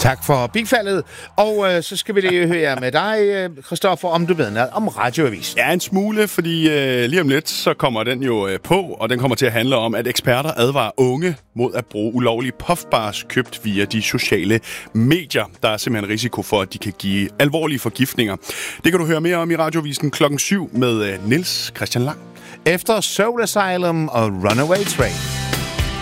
Tak for bifaldet. Og så skal vi lige høre med dig, Christoffer, om du ved noget om Radioavis. Ja, en smule, fordi lige om lidt, så kommer den jo på, og den kommer til at handle om, at eksperter advarer unge mod at bruge ulovlige puffbars købt via de sociale medier. Der er simpelthen risiko for, at de kan give alvorlige forgiftninger. Det kan du høre mere om i Radioavisen 7:00 med Niels Christian Lang. Efter Soul Asylum og Runaway Train.